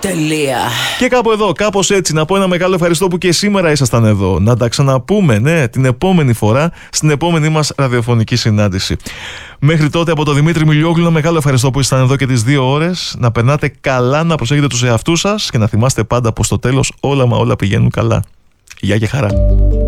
Τελεία. Και κάπου εδώ, κάπως έτσι, να πω ένα μεγάλο ευχαριστώ που και σήμερα ήσασταν εδώ. Να τα ξαναπούμε, ναι, την επόμενη φορά, στην επόμενη μας ραδιοφωνική συνάντηση. Μέχρι τότε, από τον Δημήτρη Μιλιόγλου, ένα μεγάλο ευχαριστώ που ήσασταν εδώ και τις 2 ώρες. Να περνάτε καλά, να προσέχετε τους εαυτούς σας και να θυμάστε πάντα πως στο τέλος όλα μα όλα πηγαίνουν καλά. Γεια και χαρά.